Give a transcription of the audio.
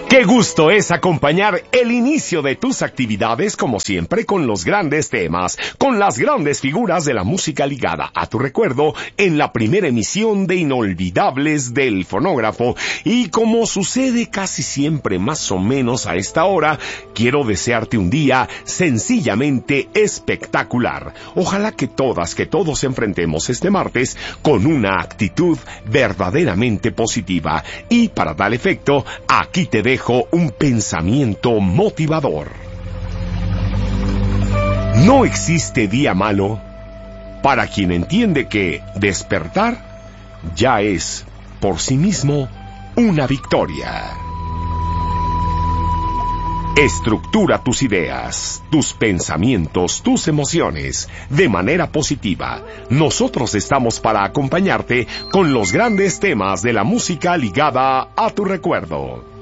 Qué gusto es acompañar el inicio de tus actividades, como siempre, con los grandes temas, con las grandes figuras de la música ligada a tu recuerdo en la primera emisión de Inolvidables del Fonógrafo. Y como sucede casi siempre más o menos a esta hora, quiero desearte un día sencillamente espectacular. Ojalá que todos enfrentemos este martes con una actitud verdaderamente positiva. Y para tal efecto, aquí te dejo un pensamiento motivador. No existe día malo para quien entiende que despertar ya es por sí mismo una victoria. Estructura tus ideas, tus pensamientos, tus emociones de manera positiva. Nosotros estamos para acompañarte con los grandes temas de la música ligada a tu recuerdo.